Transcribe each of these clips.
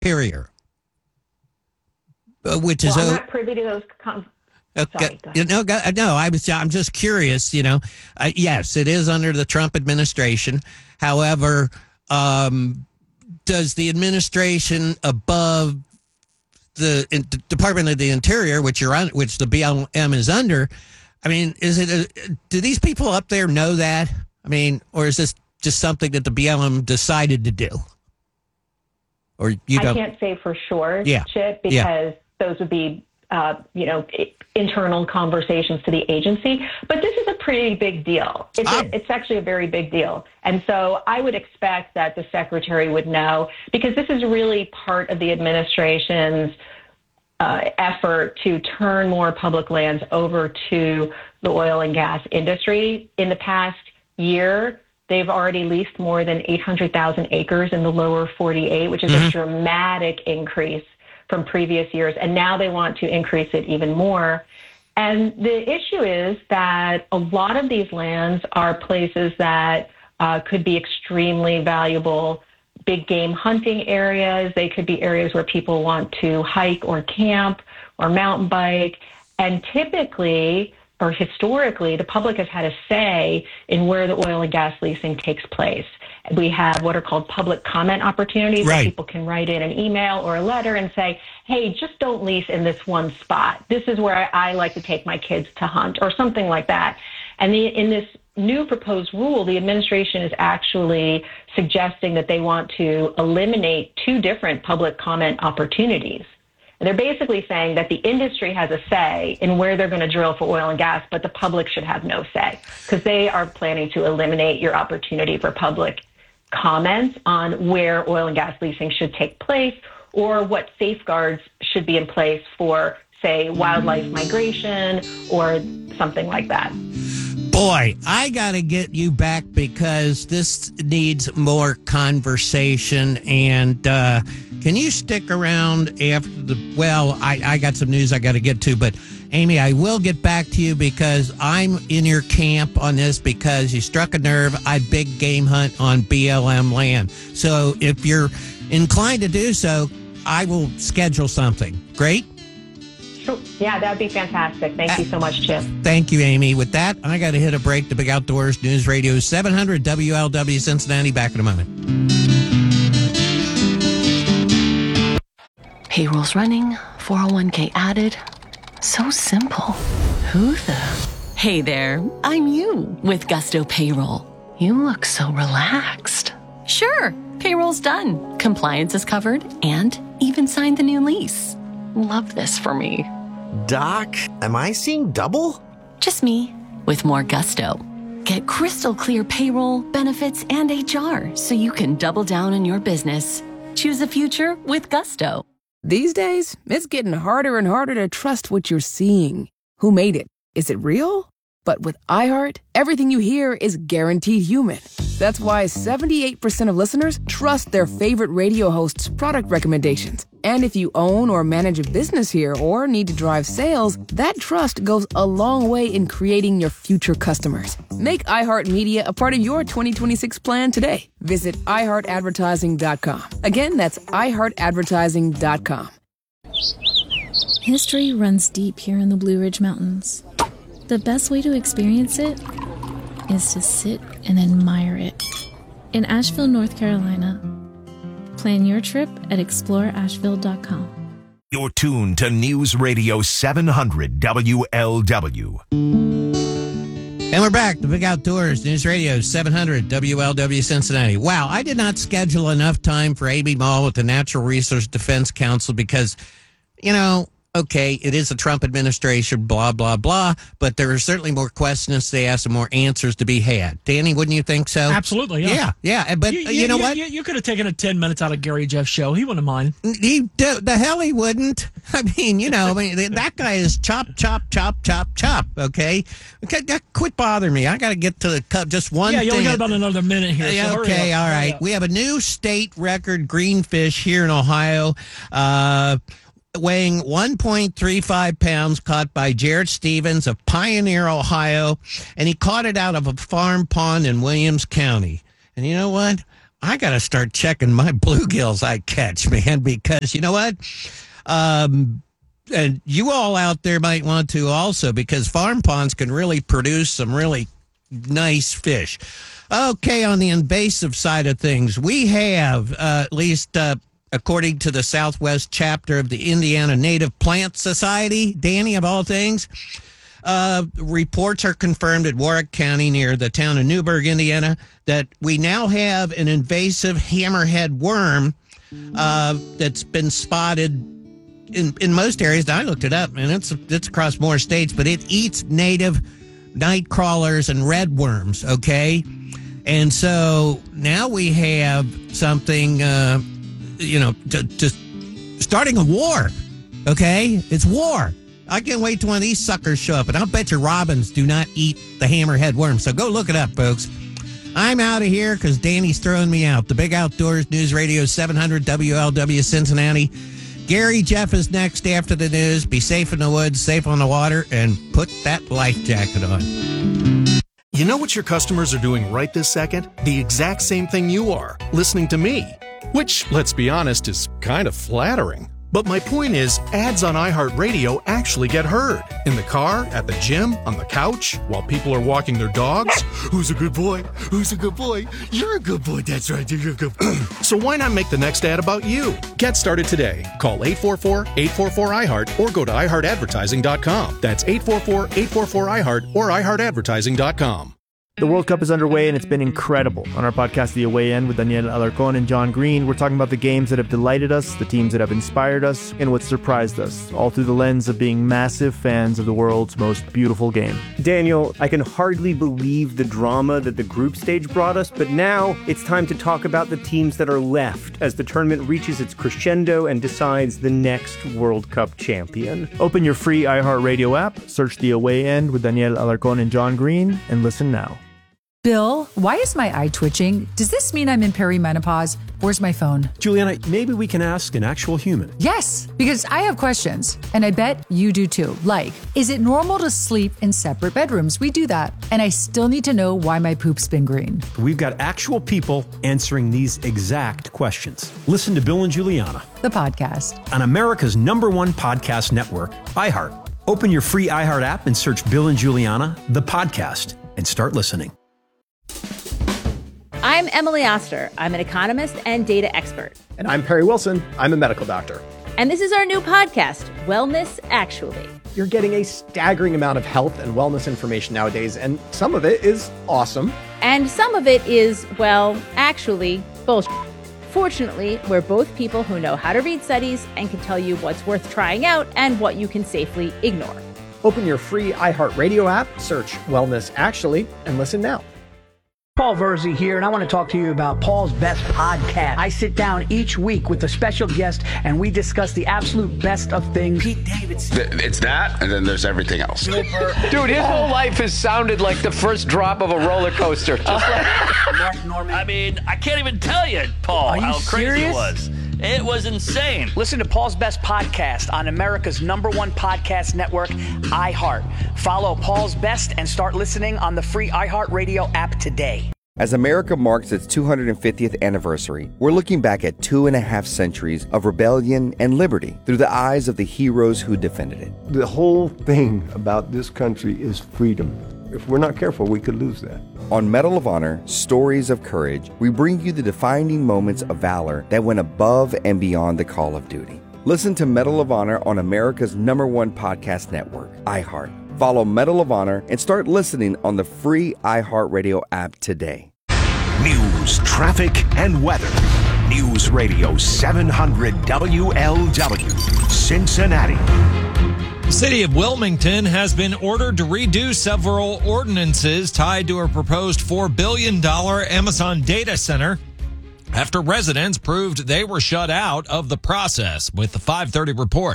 Interior, which is I'm not privy to those. Okay. Sorry, No, I'm just curious, yes, it is under the Trump administration. However, does the administration above the Department of the Interior, which the BLM is under, I mean, do these people up there know that? I mean, or is this just something that the BLM decided to do? Or I can't say for sure, Chip, because those would be internal conversations to the agency. But this is a pretty big deal. It's actually a very big deal. And so I would expect that the secretary would know, because this is really part of the administration's effort to turn more public lands over to the oil and gas industry. In the past year, they've already leased more than 800,000 acres in the lower 48, which is a dramatic increase from previous years, and now they want to increase it even more. And the issue is that a lot of these lands are places that could be extremely valuable, big game hunting areas. They could be areas where people want to hike or camp or mountain bike. And typically, or historically, the public has had a say in where the oil and gas leasing takes place. We have what are called public comment opportunities, where people can write in an email or a letter and say, hey, just don't lease in this one spot. This is where I like to take my kids to hunt, or something like that. And in this new proposed rule, the administration is actually suggesting that they want to eliminate two different public comment opportunities. They're basically saying that the industry has a say in where they're going to drill for oil and gas, but the public should have no say, because they are planning to eliminate your opportunity for public comments on where oil and gas leasing should take place, or what safeguards should be in place for, say, wildlife migration or something like that. Boy, I got to get you back, because this needs more conversation. And can you stick around after I got some news I got to get to, but Amy, I will get back to you, because I'm in your camp on this, because you struck a nerve. I big game hunt on BLM land. So if you're inclined to do so, I will schedule something. Great? Sure. Yeah, that'd be fantastic. Thank you so much, Chip. Thank you, Amy. With that, I got to hit a break. The Big Outdoors News Radio 700 WLW Cincinnati. Back in a moment. Payroll's running, 401k added. So simple. Who the? Hey there, I'm you with Gusto Payroll. You look so relaxed. Sure, payroll's done. Compliance is covered, and even signed the new lease. Love this for me. Doc, am I seeing double? Just me, with more gusto. Get crystal clear payroll, benefits, and HR, so you can double down on your business. Choose a future with Gusto. These days, it's getting harder and harder to trust what you're seeing. Who made it? Is it real? But with iHeart, everything you hear is guaranteed human. That's why 78% of listeners trust their favorite radio hosts' product recommendations. And if you own or manage a business here or need to drive sales, that trust goes a long way in creating your future customers. Make iHeartMedia a part of your 2026 plan today. Visit iHeartAdvertising.com. Again, that's iHeartAdvertising.com. History runs deep here in the Blue Ridge Mountains. The best way to experience it is to sit and admire it. In Asheville, North Carolina. Plan your trip at exploreasheville.com. You're tuned to News Radio 700 WLW. And we're back. The Big Outdoors News Radio 700 WLW Cincinnati. Wow, I did not schedule enough time for Amy Mall with the Natural Resource Defense Council, because, okay, it is a Trump administration, blah, blah, blah, but there are certainly more questions to ask and more answers to be had. Danny, wouldn't you think so? Absolutely, yeah. Yeah, but you know what? You could have taken 10 minutes out of Gary Jeff's show. He wouldn't mind. The hell he wouldn't. I mean, that guy is chop, chop, chop, chop, chop, okay? Quit bothering me. I got to get to the cup. Just one thing. Yeah, you only got about another minute here. Yeah, so okay, all right. We have a new state record greenfish here in Ohio. Weighing 1.35 pounds, caught by Jared Stevens of Pioneer, Ohio, and he caught it out of a farm pond in Williams County. And you know what? I got to start checking my bluegills I catch, man, because you know what? And you all out there might want to also, because farm ponds can really produce some really nice fish. Okay, on the invasive side of things, we have, at least according to the Southwest chapter of the Indiana Native Plant Society, Danny, of all things, reports are confirmed at Warwick County near the town of Newburgh, Indiana, that we now have an invasive hammerhead worm that's been spotted in most areas. I looked it up, and it's across more states, but it eats native night crawlers and red worms, okay? And so now we have something, just starting a war, okay? It's war. I can't wait till one of these suckers show up, and I'll bet your robins do not eat the hammerhead worm. So go look it up, folks. I'm out of here because Danny's throwing me out. The Big Outdoors News Radio 700 WLW Cincinnati. Gary Jeff is next after the news. Be safe in the woods, safe on the water, and put that life jacket on. You know what your customers are doing right this second? The exact same thing you are, listening to me. Which, let's be honest, is kind of flattering. But my point is, ads on iHeartRadio actually get heard. In the car, at the gym, on the couch, while people are walking their dogs. Who's a good boy? Who's a good boy? You're a good boy, that's right, you're a good boy. So why not make the next ad about you? Get started today. Call 844-844-iHeart or go to iHeartAdvertising.com. That's 844-844-iHeart or iHeartAdvertising.com. The World Cup is underway, and it's been incredible. On our podcast, The Away End, with Daniel Alarcón and John Green, we're talking about the games that have delighted us, the teams that have inspired us, and what surprised us, all through the lens of being massive fans of the world's most beautiful game. Daniel, I can hardly believe the drama that the group stage brought us, but now it's time to talk about the teams that are left as the tournament reaches its crescendo and decides the next World Cup champion. Open your free iHeartRadio app, search The Away End with Daniel Alarcón and John Green, and listen now. Bill, why is my eye twitching? Does this mean I'm in perimenopause? Where's my phone? Juliana, maybe we can ask an actual human. Yes, because I have questions, and I bet you do too. Like, is it normal to sleep in separate bedrooms? We do that. And I still need to know why my poop's been green. We've got actual people answering these exact questions. Listen to Bill and Juliana, the podcast, on America's #1 podcast network, iHeart. Open your free iHeart app and search Bill and Juliana, the podcast, and start listening. I'm Emily Oster. I'm an economist and data expert. And I'm Perry Wilson. I'm a medical doctor. And this is our new podcast, Wellness Actually. You're getting a staggering amount of health and wellness information nowadays, and some of it is awesome. And some of it is, well, actually, bullshit. Fortunately, we're both people who know how to read studies and can tell you what's worth trying out and what you can safely ignore. Open your free iHeartRadio app, search Wellness Actually, and listen now. Paul Verzi here, and I want to talk to you about Paul's Best Podcast. I sit down each week with a special guest, and we discuss the absolute best of things. Pete Davidson. It's that, and then there's everything else. Dude, his whole life has sounded like the first drop of a roller coaster. Just like Mark Norman. I mean, I can't even tell you, Paul, how crazy it was. It was insane. Listen to Paul's Best Podcast on America's #1 podcast network, iHeart. Follow Paul's Best and start listening on the free iHeartRadio app today. As America marks its 250th anniversary, we're looking back at 2.5 centuries of rebellion and liberty through the eyes of the heroes who defended it. The whole thing about this country is freedom. If we're not careful, we could lose that. On Medal of Honor, Stories of Courage, we bring you the defining moments of valor that went above and beyond the call of duty. Listen to Medal of Honor on America's #1 podcast network, iHeart. Follow Medal of Honor and start listening on the free iHeartRadio app today. News, traffic, and weather. News Radio 700 WLW, Cincinnati. The city of Wilmington has been ordered to redo several ordinances tied to a proposed $4 billion Amazon data center after residents proved they were shut out of the process. With the 5:30 report,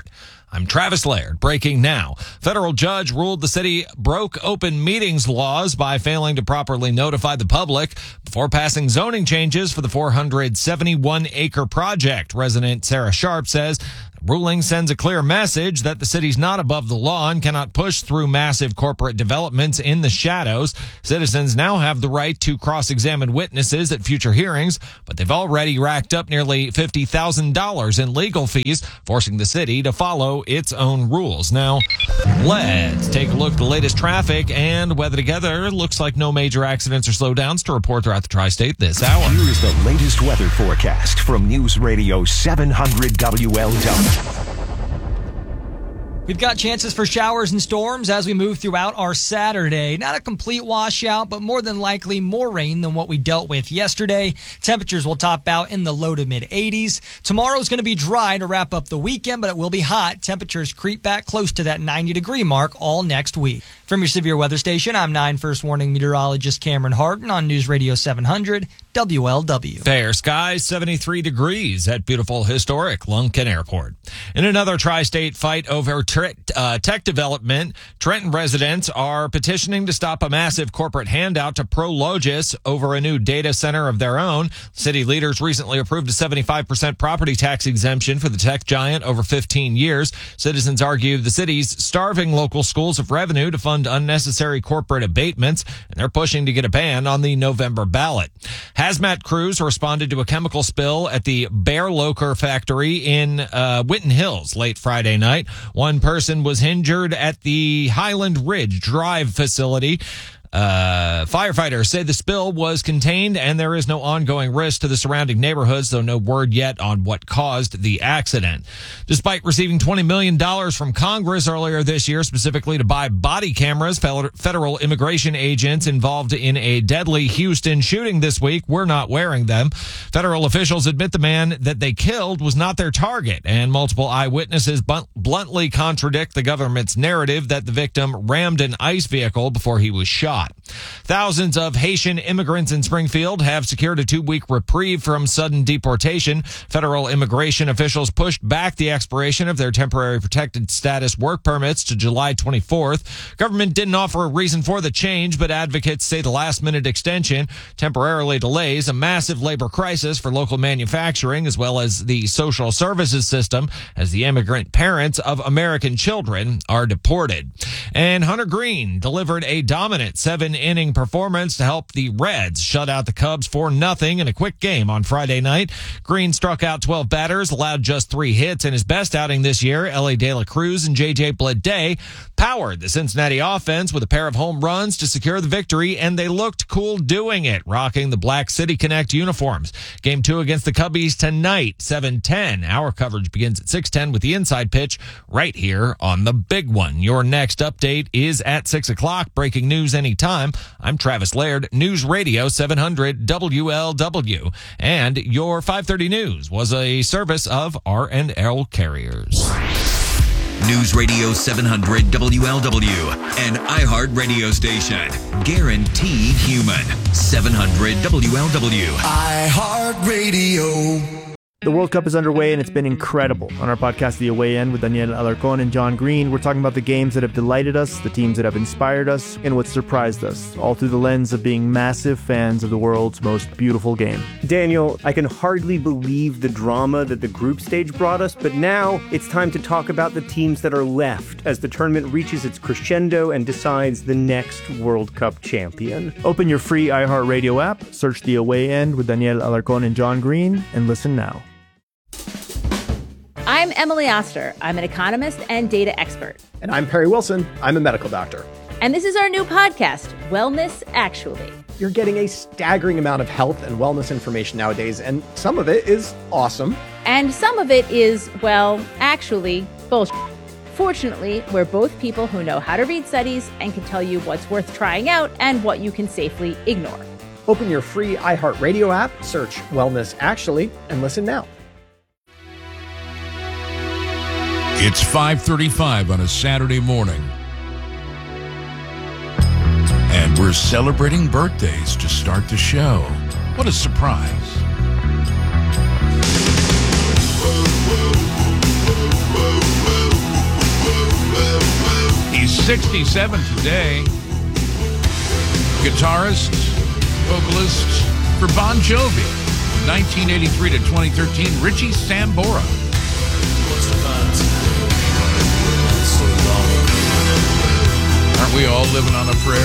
I'm Travis Laird. Breaking now. Federal judge ruled the city broke open meetings laws by failing to properly notify the public before passing zoning changes for the 471-acre project. Resident Sarah Sharp says the ruling sends a clear message that the city's not above the law and cannot push through massive corporate developments in the shadows. Citizens now have the right to cross-examine witnesses at future hearings, but they've already racked up nearly $50,000 in legal fees, forcing the city to follow its own rules. Now, let's take a look at the latest traffic and weather together. Looks like no major accidents or slowdowns to report throughout the tri-state this hour. Here is the latest weather forecast from News Radio 700 WLW. We've got chances for showers and storms as we move throughout our Saturday. Not a complete washout, but more than likely more rain than what we dealt with yesterday. Temperatures will top out in the low to mid 80s. Tomorrow's going to be dry to wrap up the weekend, but it will be hot. Temperatures creep back close to that 90-degree mark all next week. From your severe weather station, I'm 9 First Warning meteorologist Cameron Harden on News Radio 700 WLW. Fair skies, 73 degrees at beautiful historic Lunken Airport. In another tri-state fight over tech development, Trenton residents are petitioning to stop a massive corporate handout to Prologis over a new data center of their own. City leaders recently approved a 75% property tax exemption for the tech giant over 15 years. Citizens argue the city's starving local schools of revenue to fund unnecessary corporate abatements, and they're pushing to get a ban on the November ballot. Hazmat crews responded to a chemical spill at the Bear Loker factory in Winton Hills late Friday night. One person was injured at the Highland Ridge Drive facility. Firefighters say the spill was contained and there is no ongoing risk to the surrounding neighborhoods, though no word yet on what caused the accident. Despite receiving $20 million from Congress earlier this year, specifically to buy body cameras, federal immigration agents involved in a deadly Houston shooting this week were not wearing them. Federal officials admit the man that they killed was not their target, and multiple eyewitnesses bluntly contradict the government's narrative that the victim rammed an ICE vehicle before he was shot. Thousands of Haitian immigrants in Springfield have secured a 2-week reprieve from sudden deportation. Federal immigration officials pushed back the expiration of their temporary protected status work permits to July 24th. Government didn't offer a reason for the change, but advocates say the last-minute extension temporarily delays a massive labor crisis for local manufacturing as well as the social services system as the immigrant parents of American children are deported. And Hunter Green delivered a dominant 7-inning performance to help the Reds shut out the Cubs 4-0 in a quick game on Friday night. Green struck out 12 batters, allowed just 3 hits. In his best outing this year, Elly De La Cruz and J.J. Bleday powered the Cincinnati offense with a pair of home runs to secure the victory, and they looked cool doing it, rocking the Black City Connect uniforms. Game 2 against the Cubbies tonight, 7:10. Our coverage begins at 6:10 with the inside pitch right here on the big one. Your next update is at 6 o'clock. Breaking news anytime. I'm Travis Laird, News Radio 700 WLW. And your 5:30 news was a service of R&L Carriers. News Radio 700 WLW, an iHeart radio station. Guaranteed human. 700 WLW. iHeart Radio. The World Cup is underway and it's been incredible. On our podcast, The Away End, with Daniel Alarcon and John Green, we're talking about the games that have delighted us, the teams that have inspired us, and what surprised us, all through the lens of being massive fans of the world's most beautiful game. Daniel, I can hardly believe the drama that the group stage brought us, but now it's time to talk about the teams that are left as the tournament reaches its crescendo and decides the next World Cup champion. Open your free iHeartRadio app, search The Away End with Daniel Alarcon and John Green, and listen now. I'm Emily Oster. I'm an economist and data expert. And I'm Perry Wilson. I'm a medical doctor. And this is our new podcast, Wellness Actually. You're getting a staggering amount of health and wellness information nowadays, and some of it is awesome. And some of it is, well, actually, bullshit. Fortunately, we're both people who know how to read studies and can tell you what's worth trying out and what you can safely ignore. Open your free iHeartRadio app, search Wellness Actually, and listen now. It's 5:35 on a Saturday morning. And we're celebrating birthdays to start the show. What a surprise. 67 today. Guitarist, vocalist for Bon Jovi, 1983 to 2013, Richie Sambora. Aren't we all living on a prayer?